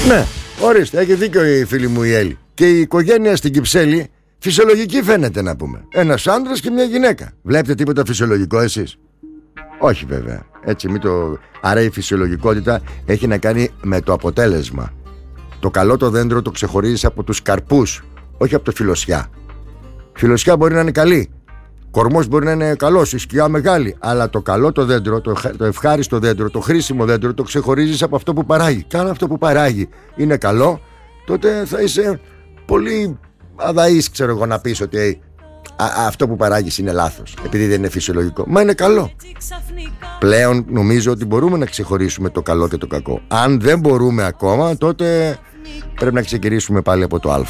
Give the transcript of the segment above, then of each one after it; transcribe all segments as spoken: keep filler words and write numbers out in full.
Ναι, ορίστε, έχει δίκιο η φίλη μου η Έλλη. Και η οικογένεια στην Κυψέλη φυσιολογική φαίνεται, να πούμε. Ένας άντρας και μια γυναίκα. Βλέπετε τίποτα φυσιολογικό εσείς? Όχι βέβαια. Έτσι, μην το... Άρα η φυσιολογικότητα έχει να κάνει με το αποτέλεσμα. Το καλό το δέντρο το ξεχωρίζεις από τους καρπούς, όχι από το φιλοσιά. Φιλοσιά μπορεί να είναι καλή, κορμός μπορεί να είναι καλός, η σκιά μεγάλη, αλλά το καλό το δέντρο, το, το ευχάριστο δέντρο, το χρήσιμο δέντρο το ξεχωρίζεις από αυτό που παράγει. Και αν αυτό που παράγει είναι καλό, τότε θα είσαι πολύ αδαής, ξέρω εγώ, να πεις ότι α, αυτό που παράγεις είναι λάθος, επειδή δεν είναι φυσιολογικό. Μα είναι καλό. Πλέον νομίζω ότι μπορούμε να ξεχωρίσουμε το καλό και το κακό. Αν δεν μπορούμε ακόμα, τότε πρέπει να ξεκινήσουμε πάλι από το α.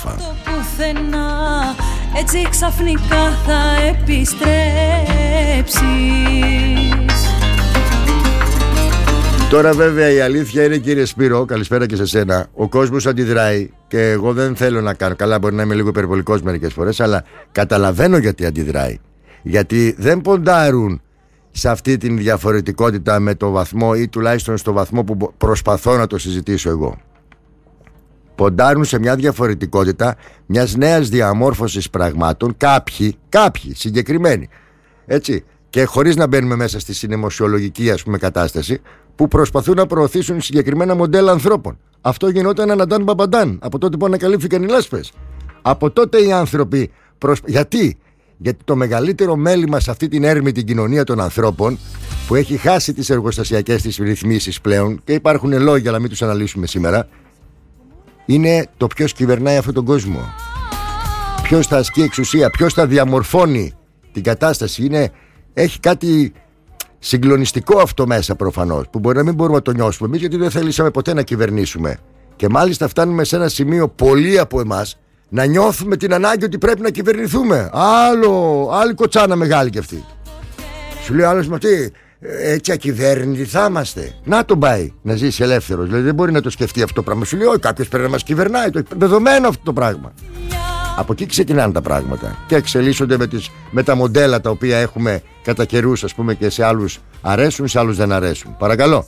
Έτσι ξαφνικά θα επιστρέψεις. Τώρα βέβαια η αλήθεια είναι, κύριε Σπύρο, καλησπέρα και σε σένα, ο κόσμος αντιδράει και εγώ δεν θέλω να κάνω, καλά μπορεί να είμαι λίγο υπερβολικός μερικές φορές, αλλά καταλαβαίνω γιατί αντιδράει. Γιατί δεν ποντάρουν σε αυτή την διαφορετικότητα με το βαθμό, ή τουλάχιστον στο βαθμό που προσπαθώ να το συζητήσω εγώ. Ποντάρουν σε μια διαφορετικότητα μιας νέας διαμόρφωσης πραγμάτων, κάποιοι, κάποιοι συγκεκριμένοι, έτσι, και χωρίς να μπαίνουμε μέσα στη συναιμοσιολογική, ας πούμε, κατάσταση, που προσπαθούν να προωθήσουν συγκεκριμένα μοντέλα ανθρώπων. Αυτό γινόταν αναντάν μπαμπαντάν από τότε που ανακαλύφθηκαν οι λάσπες. Από τότε οι άνθρωποι προσ... γιατί? Γιατί το μεγαλύτερο μέλημα σε αυτή την έρμητη κοινωνία των ανθρώπων, που έχει χάσει τις εργοστασιακές της ρυθμίσεις πλέον, και υπάρχουν λόγια αλλά μην τους αναλύσουμε σήμερα, είναι το ποιος κυβερνάει αυτόν τον κόσμο, ποιος θα ασκεί εξουσία, ποιος θα διαμορφώνει την κατάσταση. Είναι, έχει κάτι συγκλονιστικό αυτό μέσα προφανώς, που μπορεί να μην μπορούμε να το νιώσουμε εμείς, γιατί δεν θέλησαμε ποτέ να κυβερνήσουμε. Και μάλιστα φτάνουμε σε ένα σημείο, πολλοί από εμάς, να νιώθουμε την ανάγκη ότι πρέπει να κυβερνηθούμε. Άλλο, άλλη κοτσάνα μεγάλη κι αυτή. Σου λέει άλλος, μα τι, έτσι ακυβέρνητοι θα είμαστε? Να τον πάει να ζήσει ελεύθερος. Δηλαδή δεν μπορεί να το σκεφτεί αυτό το πράγμα. Σου λέει, όχι, κάποιος πρέπει να μας κυβερνάει. Το δεδομένο αυτό το πράγμα. Από εκεί ξεκινάνε τα πράγματα και εξελίσσονται με, τις, με τα μοντέλα τα οποία έχουμε κατά καιρούς, ας πούμε, και σε άλλους αρέσουν, σε άλλους δεν αρέσουν. Παρακαλώ.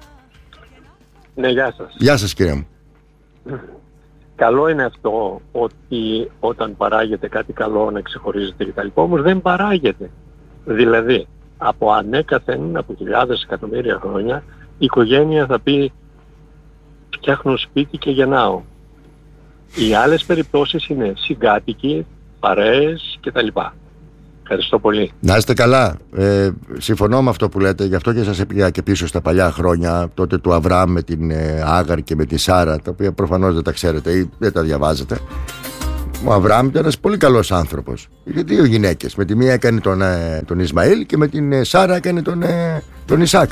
Ναι, γεια σας. Γεια σας, κύριε μου. Καλό είναι αυτό ότι όταν παράγεται κάτι καλό να ξεχωρίζεται κτλ. Όμως δεν παράγεται. Δηλαδή, από ανέκαθεν, από χιλιάδες εκατομμύρια χρόνια, η οικογένεια θα πει φτιάχνω σπίτι και γεννάω. Οι άλλες περιπτώσεις είναι συγκάτοικοι, παρέες κτλ. Ευχαριστώ πολύ. Να είστε καλά. Ε, συμφωνώ με αυτό που λέτε. Γι' αυτό και σας έπαιγα και πίσω στα παλιά χρόνια, τότε του Αβραάμ με την ε, Άγαρ και με τη Σάρα, τα οποία προφανώς δεν τα ξέρετε ή δεν τα διαβάζετε. Ο Αβραάμ ήταν ένας πολύ καλός άνθρωπος. Είχε δύο γυναίκες. Με τη μία έκανε τον, ε, τον Ισμαήλ και με την ε, Σάρα έκανε τον, ε, τον Ισάκ.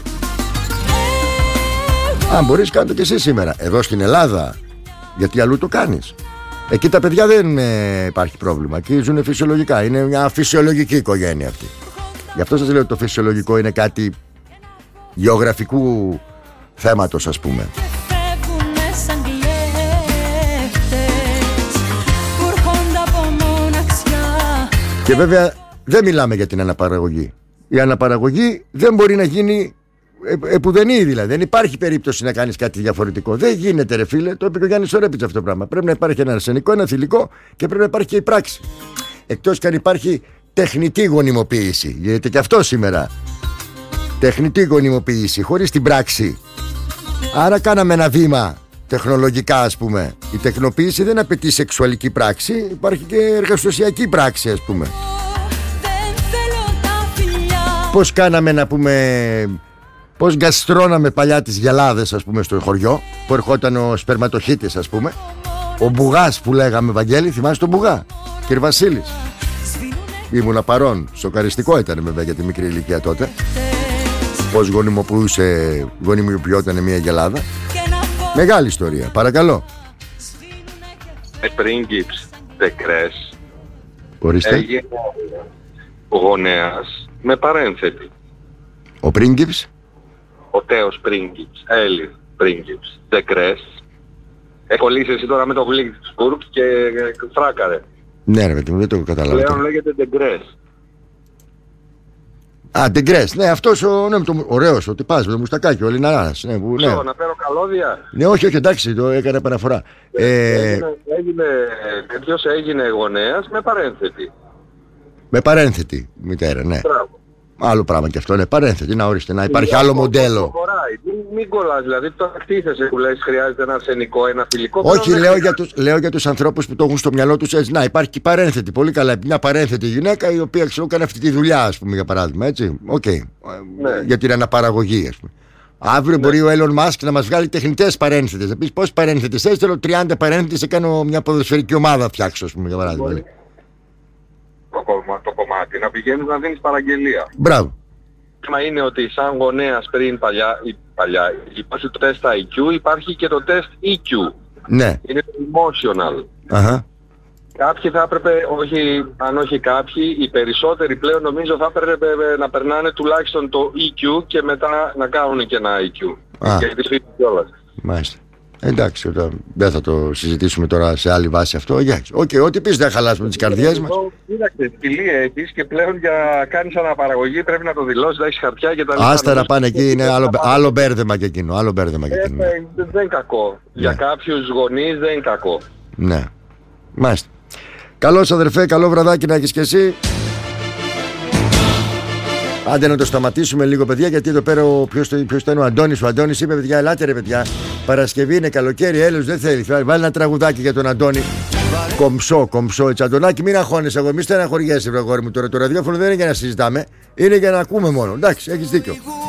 Αν μπορείς, κάνε το και εσύ σήμερα. Εδώ στην Ελλάδα, γιατί αλλού το κάνεις. Εκεί τα παιδιά δεν ε, υπάρχει πρόβλημα. Εκεί ζουν φυσιολογικά. Είναι μια φυσιολογική οικογένεια αυτή. Γι' αυτό σας λέω ότι το φυσιολογικό είναι κάτι γεωγραφικού θέματος, ας πούμε. Και βέβαια δεν μιλάμε για την αναπαραγωγή. Η αναπαραγωγή δεν μπορεί να γίνει ε, επουδενή, δηλαδή. Δεν υπάρχει περίπτωση να κάνεις κάτι διαφορετικό. Δεν γίνεται, ρε φίλε. Το είπε και ο Γιάννης Ορέπιτς αυτό το πράγμα. Πρέπει να υπάρχει ένα αρσενικό, ένα θηλυκό και πρέπει να υπάρχει και η πράξη. Εκτός και αν υπάρχει τεχνητή γονιμοποίηση. Γίνεται και αυτό σήμερα. Τεχνητή γονιμοποίηση χωρίς την πράξη. Άρα κάναμε ένα βήμα τεχνολογικά, ας πούμε. Η τεχνοποίηση δεν απαιτεί σεξουαλική πράξη. Υπάρχει και εργαστοσιακή πράξη, ας πούμε. Πώς κάναμε, να πούμε, πώς γκαστρώναμε παλιά τις γυαλάδες, ας πούμε, στο χωριό, που ερχόταν ο σπερματοχύτης, ας πούμε, ο μπουγάς που λέγαμε, Βαγγέλη, θυμάσαι τον μπουγά, κύριε Βασίλης? Ήμουνα παρόν, σοκαριστικό ήταν βέβαια για τη μικρή ηλικία τότε, πώς γονιμοποιούσε, γονιμοποιόταν μια γυαλάδα. Μεγάλη ιστορία, παρακαλώ. Πρίγκιψ Δεκρές. Ορίστε. Έγινε γονέας με παρένθετη. Ο Πρίγκιψ. Ο Τέος Πρίγκιψ, Έλλη Πρίγκιψ Δεκρές. Έχει κολλήσει εσύ τώρα με το Γλίξμπουργκ και φράκαρε. Ναι ρε παιδί μου, δεν το καταλάβω. Πλέον λέγεται Δεκρές. Α, Ντεγκρές. Ναι, αυτός ο ναι, το, ωραίος, ο τυπάς με το μουστακάκι, ο Λιναράς. Ναι, που, ναι. Ποιο, να φέρω καλώδια. Ναι, όχι, όχι, εντάξει, το έκανα επαναφορά. Ε, έγινε, έγινε, τέτοιος έγινε γονέας με παρένθετη. Με παρένθετη μητέρα, ναι. Μπράβο. Άλλο πράγμα και αυτό, ναι, παρένθετη, να ορίστε, να υπάρχει άλλο μοντέλο. Μην, μην κολλάς, δηλαδή το ακτίθεσαι που λες χρειάζεται ένα αρσενικό, ένα φιλικό. Όχι, λέω για, τους, λέω για τους ανθρώπους που το έχουν στο μυαλό τους έτσι. Να, υπάρχει και παρένθετη, πολύ καλά. Μια παρένθετη γυναίκα η οποία ξέρω κάνει αυτή τη δουλειά, ας πούμε, για παράδειγμα, έτσι. Οκ. Okay. Ναι. Για την αναπαραγωγή, ας πούμε. Αύριο ναι. μπορεί ο Elon Musk να μας βγάλει τεχνητές παρένθετες. Να πεις πόσες παρένθετες θες, θέλω τριάντα παρένθετες σε κάνω μια ποδοσφαιρική ομάδα φτιάξω, ας πούμε, για παράδειγμα. Ναι. Το, το κομμάτι, να πηγαίνεις να δίνεις παραγγελία. Μπράβο. Το θέμα είναι ότι σαν γονέας πριν παλιά, ή παλιά υπάρχει το τεστ άι κιου, υπάρχει και το τεστ ι κιου. Ναι. Είναι το emotional. Αχα. Κάποιοι θα έπρεπε, όχι, αν όχι κάποιοι, οι περισσότεροι πλέον νομίζω θα έπρεπε να περνάνε τουλάχιστον το ι κιου και μετά να κάνουν και ένα άι κιου. Α. Και τις φύγουν κιόλας. Μάλιστα. Εντάξει, δεν θα το συζητήσουμε τώρα σε άλλη βάση αυτό. Οκ, okay, ό,τι πεις δεν χαλάσουμε τις καρδιές μας. Κοίταξε, πυλή έχεις και πλέον για κάνεις αναπαραγωγή πρέπει να το δηλώσεις, να έχεις χαρτιά και τα λοιπά. Άστα να πάνε εκεί, είναι άλλο, άλλο μπέρδεμα και εκείνο. Άλλο μπέρδεμα και εκείνο. Ε, δεν είναι κακό. Ναι. Για κάποιους γονείς δεν είναι κακό. Ναι. Μάλιστα. Καλώς αδερφέ, καλό βραδάκι να έχεις και εσύ. Άντε να το σταματήσουμε λίγο, παιδιά, γιατί εδώ πέρα ο, ποιος, ποιος ήταν ο Αντώνης. Ο Αντώνης είπε, παιδιά, ελάτε ρε παιδιά. Παρασκευή είναι καλοκαίρι, έλεος δεν θέλει. Βάλει ένα τραγουδάκι για τον Αντώνη. Κομψό, κομψό, έτσι. Αντωνάκη, μην αγχώνεσαι. Εγώ, μη στεναχωριέσαι, βρε αγόρι μου. Τώρα το ραδιόφωνο δεν είναι για να συζητάμε. Είναι για να ακούμε μόνο. Εντάξει, έχεις δίκιο.